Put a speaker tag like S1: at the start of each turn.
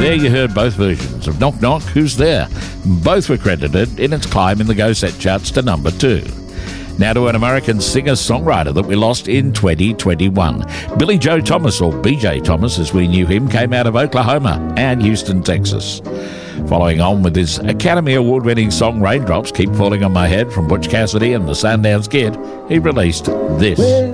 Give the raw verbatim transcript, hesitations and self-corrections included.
S1: There you heard both versions of Knock Knock, Who's There? Both were credited in its climb in the Go Set charts to number two. Now to an American singer-songwriter that we lost in twenty twenty-one. Billy Joe Thomas, or B J Thomas as we knew him, came out of Oklahoma and Houston, Texas. Following on with his Academy Award-winning song Raindrops Keep Falling on My Head from Butch Cassidy and the Sundance Kid, he released this.